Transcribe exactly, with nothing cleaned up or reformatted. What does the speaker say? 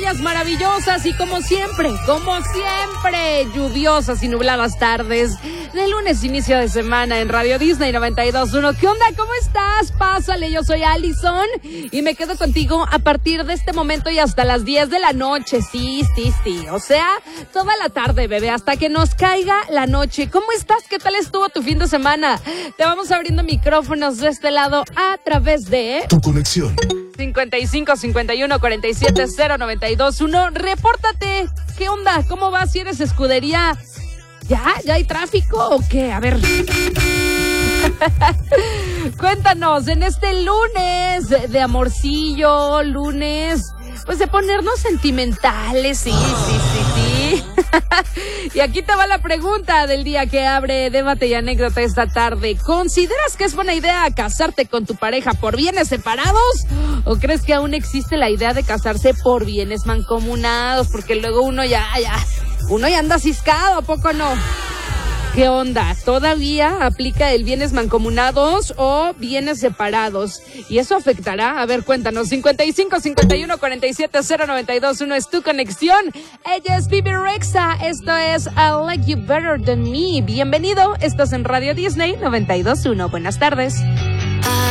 playas maravillosas y como siempre, como siempre, lluviosas y nubladas tardes. De lunes, inicio de semana en Radio Disney noventa y dos punto uno. ¿Qué onda? ¿Cómo estás? Pásale, yo soy Allison y me quedo contigo a partir de este momento y hasta las diez de la noche. Sí, sí, sí. O sea, toda la tarde, bebé, hasta que nos caiga la noche. ¿Cómo estás? ¿Qué tal estuvo tu fin de semana? Te vamos abriendo micrófonos de este lado a través de... Tu conexión. cincuenta y cinco, cincuenta y uno, cuarenta y siete, cero, noventa y dos, uno. Repórtate. ¿Qué onda? ¿Cómo vas? Si eres escudería... ¿Ya? ¿Ya hay tráfico o qué? A ver. Cuéntanos, en este lunes de, de amorcillo, lunes, pues de ponernos sentimentales, sí, sí, sí, sí. Y aquí te va la pregunta del día que abre debate y anécdota esta tarde. ¿Consideras que es buena idea casarte con tu pareja por bienes separados? ¿O crees que aún existe la idea de casarse por bienes mancomunados? Porque luego uno ya, ya... Uno ya anda ciscado, ¿a poco no? ¿Qué onda? ¿Todavía aplica el bienes mancomunados o bienes separados? ¿Y eso afectará? A ver, cuéntanos. cincuenta y cinco, cincuenta y uno, cuarenta y siete, cero, noventa y dos, uno es tu conexión. Ella es Bibi Rexha. Esto es I Like You Better Than Me. Bienvenido. Estás en Radio Disney noventa y dos punto uno. Buenas tardes.